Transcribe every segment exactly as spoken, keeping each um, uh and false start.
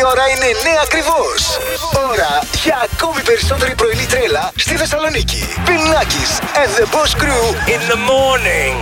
Η ώρα είναι εννιά ακριβώς. Ώρα για ακόμη περισσότερη πρωινή τρέλα στη Θεσσαλονίκη. Πινάκης and the Boss Crew in the morning.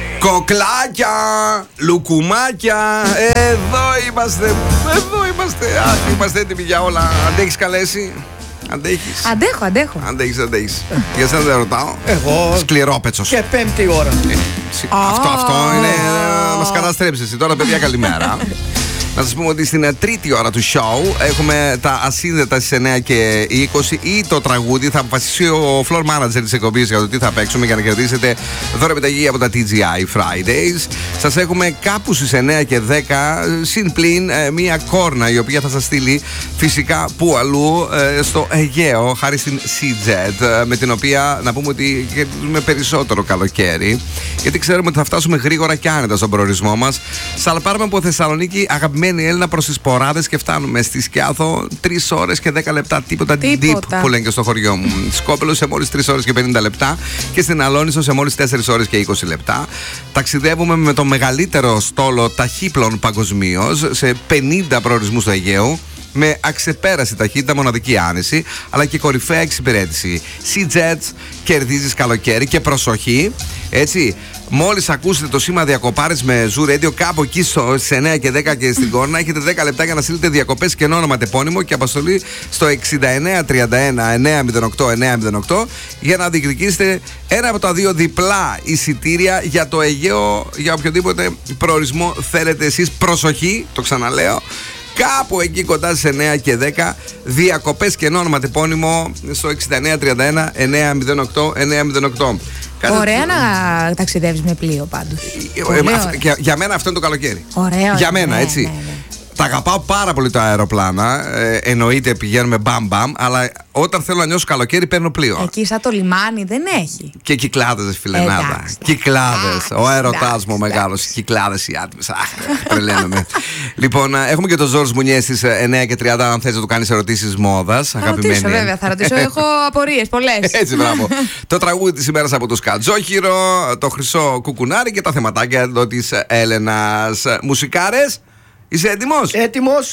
Κοκλάκια, λουκουμάκια, εδώ είμαστε, εδώ είμαστε. Αχ, είμαστε έτοιμοι για όλα. Αντέχεις καλέσει? Αντέχεις? Αντέχω, αντέχω. Αντέχεις, αντέχεις. Για σένα δεν ρωτάω. Εγώ. Σκληρόπετσος. Και πέμπτη ώρα. Ε, αυτό, αυτό είναι. Μας καταστρέψεις εσύ. Τώρα, παιδιά, καλημέρα. Να σας πούμε ότι στην τρίτη ώρα του show έχουμε τα ασύνδετα στις εννιά και είκοσι ή το τραγούδι. Θα αποφασίσει ο floor manager της εκπομπής για το τι θα παίξουμε για να κερδίσετε δώρα επιταγή από τα τι τζι άι Fridays. Σας έχουμε κάπου στις εννιά και δέκα συν πλην μία κόρνα η οποία θα σας στείλει φυσικά που αλλού στο Αιγαίο χάρη στην Seajet, με την οποία να πούμε ότι κερδίζουμε περισσότερο καλοκαίρι, γιατί ξέρουμε ότι θα φτάσουμε γρήγορα και άνετα στον προορισμό μας. Σαλπάρουμε από Θεσσαλονίκη, αγαπημένη Έλληνα, προς τις Ποράδες και φτάνουμε στη Σκιάθο τρεις ώρες και δέκα λεπτά. Τίποτα, Τίποτα. deep που λένε και στο χωριό μου. Σκόπελο σε μόλις τρεις ώρες και πενήντα λεπτά και στην Αλόνισο σε μόλις τέσσερις ώρες και είκοσι λεπτά. Ταξιδεύουμε με το μεγαλύτερο στόλο ταχύπλων παγκοσμίως σε πενήντα προορισμούς του Αιγαίου, με αξεπέραστη ταχύτητα, μοναδική άνεση, αλλά και κορυφαία εξυπηρέτηση. Seajet, κερδίζεις καλοκαίρι και προσοχή, έτσι. Μόλις ακούσετε το σήμα διακοπάρες με Zoo Radio κάπου εκεί στις εννιά και δέκα και στην Κόρνα, έχετε δέκα λεπτά για να στείλετε διακοπές και όνομα τεπώνυμο και αποστολή στο εξήντα εννιά τριάντα ένα εννιακόσια οκτώ εννιακόσια οκτώ για να διεκδικήσετε ένα από τα δύο διπλά εισιτήρια για το Αιγαίο, για οποιοδήποτε προορισμό θέλετε εσείς. Προσοχή, το ξαναλέω. Κάπου εκεί κοντά στις εννιά και δέκα, διακοπές και όνομα τεπώνυμο στο εξήντα εννιά τριάντα ένα εννιακόσια οκτώ εννιακόσια οκτώ. Ωραία να ταξιδεύεις με πλοίο πάντως. Ε, ε, για, για μένα αυτό είναι το καλοκαίρι. Ωραία, για μένα, ναι, έτσι. ναι, ναι. Τα αγαπάω πάρα πολύ τα αεροπλάνα. Ε, εννοείται πηγαίνουμε μπαμ μπαμ, αλλά όταν θέλω να νιώσω καλοκαίρι παίρνω πλοίο. Εκεί σαν το λιμάνι δεν έχει. Και κυκλάδες, φιλενάδα. Κυκλάδες. Ο έρωτάς μου ο μεγάλος. Κυκλάδες οι άτιμες. Αχ, τρελαίνομαι. Λοιπόν, έχουμε και τον Ζόρζ Μουνιέ στις εννιά και τριάντα. Αν θες να του κάνεις ερωτήσεις μόδας, Θα αγαπημένη. ρωτήσω, βέβαια, θα ρωτήσω. Έχω απορίες πολλές. Έτσι, μπράβο. Το τραγούδι της ημέρας από το Σκατζόχυρο, το χρυσό κουκουνάρι και τα θεματάκια εδώ της Έλενας. Μουσικάρες. Είσαι έτοιμος? Έτοιμος.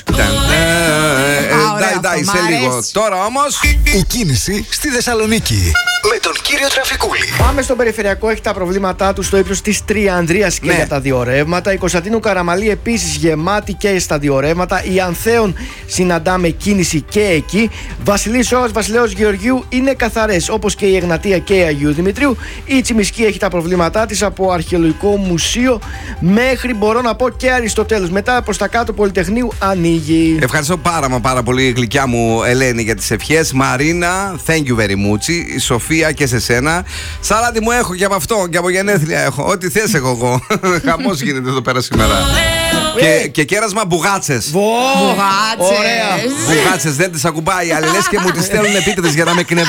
Ντάι, σε λίγο. Τώρα όμως η κίνηση στη Θεσσαλονίκη με τον κύριο Τραφικούλη. Πάμε στο περιφερειακό, έχει τα προβλήματά του στο ύψος της Τριανδρίας και ναι. για τα δύο ρεύματα. Η Κωνσταντίνου Καραμαλή επίσης γεμάτη και στα δύο ρεύματα. Η Ανθέων συναντάμε κίνηση και εκεί. Βασιλής Σόας, Βασιλέως Γεωργίου είναι καθαρές, όπως και η Εγνατία και η Αγίου Δημητρίου. Η Τσιμισκή έχει τα προβλήματά της από Αρχαιολογικό Μουσείο μέχρι, μπορώ να πω, και Αριστοτέλους. Μετά προς τα κάτω Πολυτεχνείου ανοίγει. Ευχαριστώ πάρα μα πάρα πολύ, γλυκιά μου Ελένη, για τις ευχές. Μαρίνα, thank you very much. Η Σοφία και σε σένα. Σαλάτι μου έχω και από αυτό και από γενέθλια έχω. Ό,τι θες έχω εγώ. Χαμός γίνεται εδώ πέρα σήμερα. Και, και κέρασμα μπουγάτσες. Βουγάτσες. Ωραία. Μπουγάτσες, δεν τις ακουμπάει. Αλλά λες και μου τις στέλνουν επίτηδες για να με κνευρίσουν.